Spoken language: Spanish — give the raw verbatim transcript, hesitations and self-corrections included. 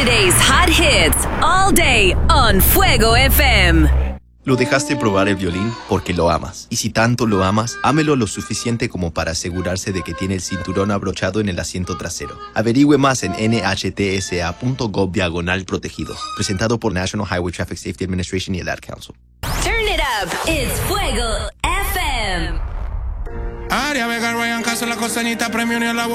Today's hot hits all day on Fuego F M. Lo dejaste probar el violín porque lo amas. Y si tanto lo amas, ámelo lo suficiente como para asegurarse de que tiene el cinturón abrochado en el asiento trasero. Averigüe más en N H T S A punto gov diagonal protegido. Presentado por National Highway Traffic Safety Administration y el Ad Council. Turn it up. It's Fuego F M. Aria Vega, Ryan Caso, la costanita, premio ni a la